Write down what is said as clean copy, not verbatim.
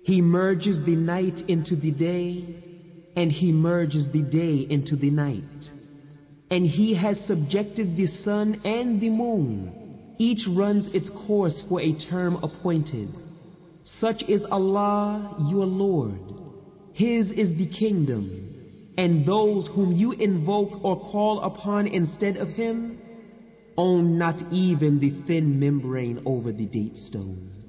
He merges the night into the day, and He merges the day into the night. And He has subjected the sun and the moon. Each runs its course for a term appointed. Such is Allah, your Lord. His is the kingdom, and those whom you invoke or call upon instead of Him own not even the thin membrane over the date stone.